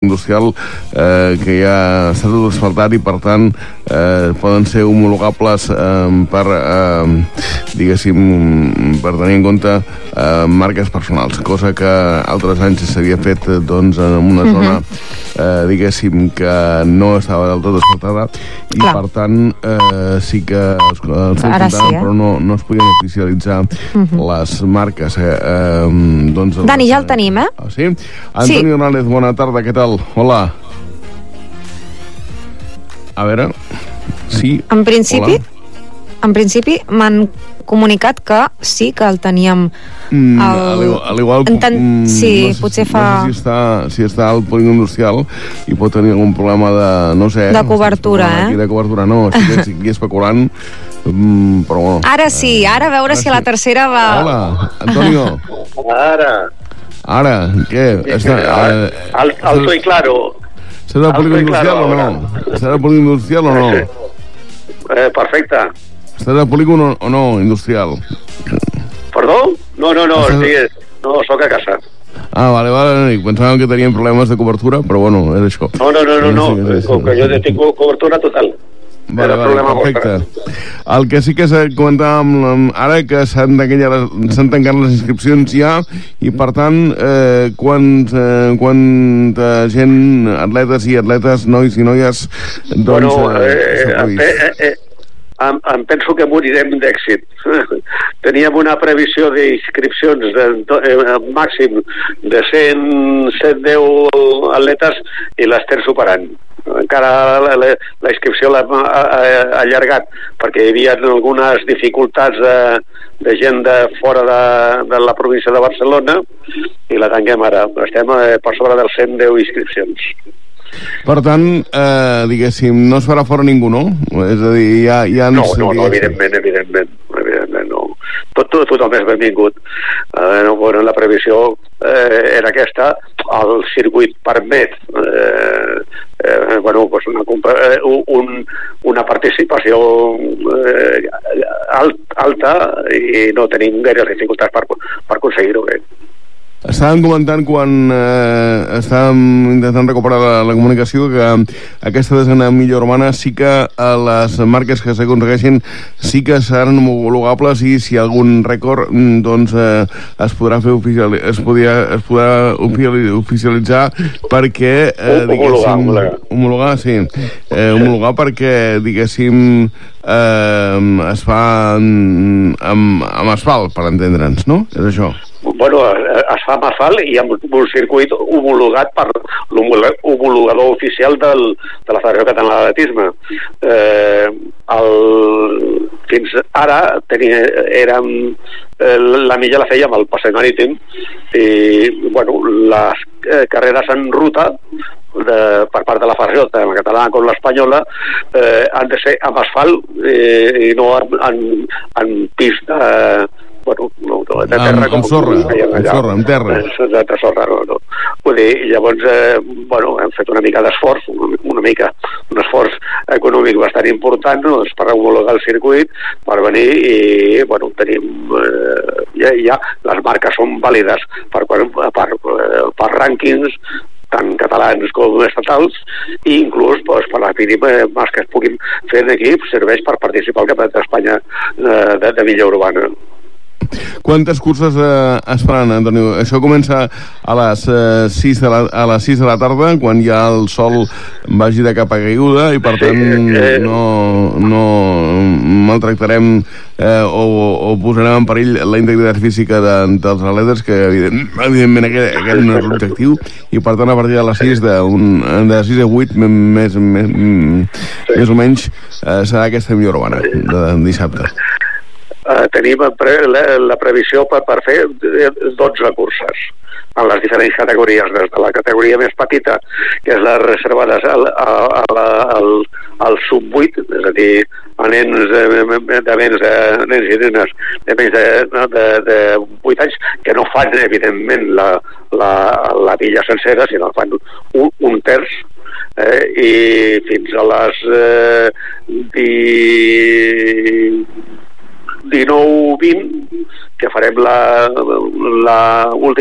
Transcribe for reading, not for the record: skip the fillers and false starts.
industrial que ja està tot asfaltat i per tant poden ser homologables per diguéssim per tenir en compte marques personals, cosa que altres anys s'havia fet doncs en una zona diguéssim que no estava del tot asfaltada i per tant sí que els felicitaven però no es podien oficialitzar les marques doncs, Dani, ja el tenim, sí? Antonio Hernández, bona tarda, què tal? Hola. A veure, sí. En principi m'han comunicat que sí que el teníem al igual sí, potser fa... No sé si està al polígon industrial i pot tenir algun problema de, no sé... De cobertura, de cobertura, no, estic aquí especulant, però bueno... Ara sí, ara a veure si a la tercera va... Hola, Antonio. Ara, què? Alto y claro. ¿Será el polígono industrial o no? ¿Será el polígono industrial o no? Perfecte. ¿Estàs al polígono o no industrial? Perdó? No, soc a casa. Vale, pensàvem que teníem problemes de cobertura, però bueno, és això. No, com que jo tinc cobertura total. Vale, perfecte. El que sí que comentàvem ara que s'han tancat les inscripcions ja i per tant quanta gent, atletes i atletes, nois i noies em penso que morirem d'èxit. Teníem una previsió d'inscripcions màxim de 110 atletes i l'estem superant. Encara la inscripció l'hem allargat perquè hi havia algunes dificultats de gent de fora de la província de Barcelona i la tanquem ara. Estem per sobre dels 110 inscripcions. Per tant, diguéssim, no es farà fora ningú, no? És a dir, ja no, evidentment no. Tothom és benvingut. La previsió era aquesta, el circuit permet una participació alta i no tenim gaires dificultats per aconseguir-ho bé. Estàvem comentant quan estàvem intentant recuperar la comunicació que aquesta desena milla urbana sí que les marques que s'aconsegueixin sí que seran homologables i si hi ha algun rècord doncs es podrà fer oficialitzar perquè homologar perquè diguéssim es fa amb asfalt, per entendre'ns, no? És això. Es fa amb asfalt i amb un circuit homologat per l'homologador oficial de la Federació Catalana d'Atletisme. Fins ara la milla la fèiem al passeig marítim i les carreres en ruta per part de la Federació tant la catalana com l'espanyola han de ser amb asfalt i no en pista de terra amb sorra, amb terra. De sorra, no. Vull dir, llavors, hem fet una mica d'esforç, un esforç econòmic bastant important per homologar el circuit, per venir i, tenim ja les marques són vàlides per rànquings tant catalans com estatals i inclús per les mínimes que es puguin fer en equip serveix per participar al Campionat d'Espanya de milla urbana. Quantes curses es faran, Antonio? Això comença a les 6 de la tarda, quan ja el sol vagi de capa caiguda i per tant no maltractarem o posarem en perill la integritat física dels atletes, que evidentment aquest no és l'objectiu, i per tant a partir de les 6 de 6 a 8 més o menys serà aquesta milla urbana de dissabte. Tenim la previsió per fer 12 curses en les diferents categories, des de la categoria més petita, que és la reservada al sub-8, és a dir, a nens i nenes de menys de 8 anys, que no fan, evidentment, la milla sencera, sinó que fan un terç, i fins a les 19-20, que farem la última